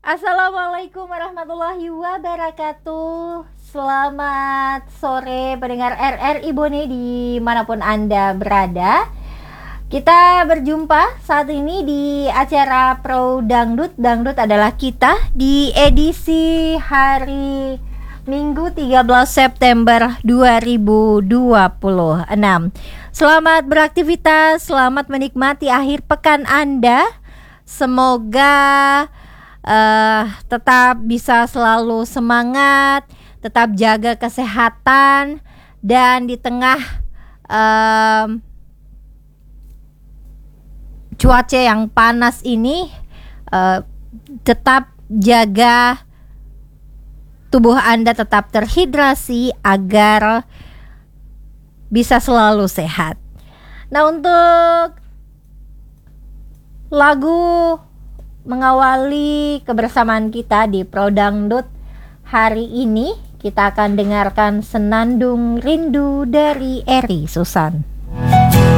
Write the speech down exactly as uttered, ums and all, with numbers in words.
Assalamualaikum warahmatullahi wabarakatuh. Selamat sore pendengar R R I Bone dimanapun Anda berada. Kita berjumpa saat ini di acara Pro Dangdut. Dangdut adalah kita di edisi hari Minggu tiga belas September dua ribu dua puluh enam. Selamat beraktivitas, selamat menikmati akhir pekan Anda. Semoga uh, tetap bisa selalu semangat, tetap jaga kesehatan, dan di tengah um, cuaca yang panas ini uh, tetap jaga tubuh Anda tetap terhidrasi agar bisa selalu sehat. Nah, untuk lagu mengawali kebersamaan kita di Pro Dangdut hari ini, kita akan dengarkan Senandung Rindu dari Eri Susan.